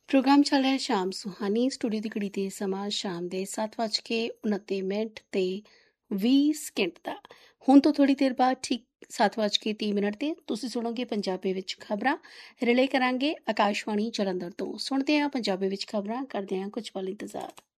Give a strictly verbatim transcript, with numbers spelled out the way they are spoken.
Programme ਚੱਲ ਰਿਹਾ ਸ਼ਾਮ ਸੁਹਾਨੀ। ਸਟੂਡੀਓ ਦੀ ਘੜੀ 'ਤੇ ਸਮਾਂ ਸ਼ਾਮ ਦੇ ਸੱਤ ਵੱਜ ਕੇ ਉਨੱਤੀ ਮਿੰਟ ਅਤੇ ਵੀਹ ਸਕਿੰਟ ਦਾ। ਹੁਣ ਤੋਂ ਥੋੜ੍ਹੀ ਦੇਰ ਬਾਅਦ ਠੀਕ ਸੱਤ ਵੱਜ ਕੇ ਤੀਹ ਮਿੰਟ 'ਤੇ ਤੁਸੀਂ ਸੁਣੋਗੇ ਪੰਜਾਬੀ ਵਿੱਚ ਖਬਰਾਂ। ਰਿਲੇ ਕਰਾਂਗੇ ਆਕਾਸ਼ਵਾਣੀ ਜਲੰਧਰ ਤੋਂ। ਸੁਣਦੇ ਹਾਂ ਪੰਜਾਬੀ ਵਿੱਚ ਖਬਰਾਂ, ਕਰਦੇ ਹਾਂ ਕੁਝ ਪਲ ਇੰਤਜ਼ਾਰ।